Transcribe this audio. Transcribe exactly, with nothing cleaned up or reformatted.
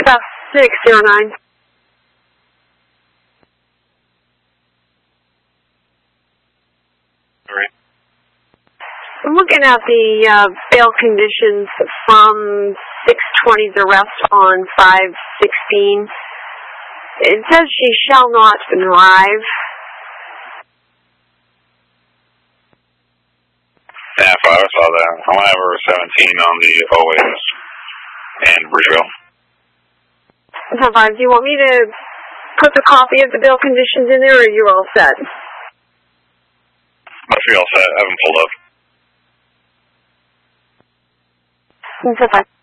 about six zero nine. All right. I'm looking at the uh, bail conditions from six twenty's arrest on five sixteen. It says she shall not drive. Yeah, five, I saw that. I'm gonna have her seventeen on the O S and Bridgeville. So five, do you want me to put the copy of the bail conditions in there, or are you all set? Must be all set. I haven't pulled up. So five.